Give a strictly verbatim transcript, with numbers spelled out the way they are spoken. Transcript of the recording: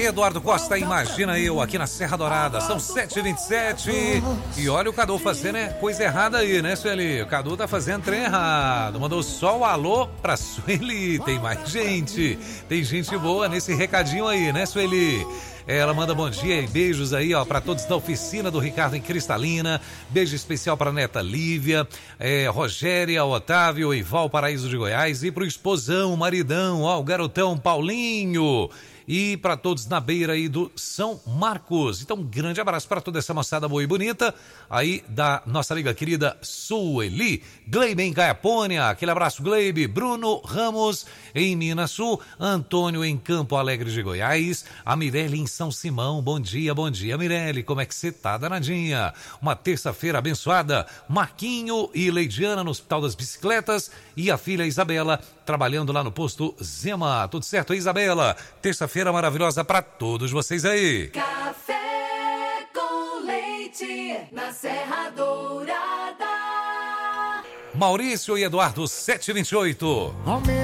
Eduardo Costa, imagina eu aqui na Serra Dourada. São sete e vinte e sete. E olha o Cadu fazendo, né? Coisa errada aí, né, Sueli? O Cadu tá fazendo trem errado. Mandou só o alô pra Sueli. Tem mais gente. Tem gente boa nesse recadinho aí, né, Sueli? Ela manda bom dia e beijos aí, ó, para todos da oficina do Ricardo em Cristalina. Beijo especial para neta Lívia, é, Rogéria, Otávio, Ival Paraíso de Goiás. E pro esposão, maridão, ó, o garotão Paulinho. E para todos na beira aí do São Marcos. Então, um grande abraço para toda essa moçada boa e bonita aí da nossa amiga querida Sueli. Gleibe em Caiapônia, aquele abraço, Gleibe. Bruno Ramos em Minas Sul. Antônio em Campo Alegre de Goiás. A Mirelle em São Simão. Bom dia, bom dia, Mirelle. Como é que você tá, danadinha? Uma terça-feira abençoada. Marquinho e Leidiana no Hospital das Bicicletas. E a filha Isabela trabalhando lá no posto Zema. Tudo certo, Isabela? Terça-feira maravilhosa para todos vocês aí. Café com leite na Serra Dourada. Maurício e Eduardo, sete e vinte e oito.